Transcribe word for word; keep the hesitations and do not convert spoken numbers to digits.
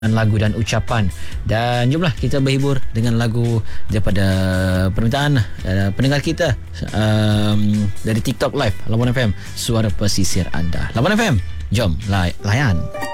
lagu dan ucapan. Dan jomlah kita berhibur dengan lagu daripada permintaan uh, pendengar kita um, dari TikTok Live Labuan F M, suara pesisir anda. Labuan F M, jom lay- layan.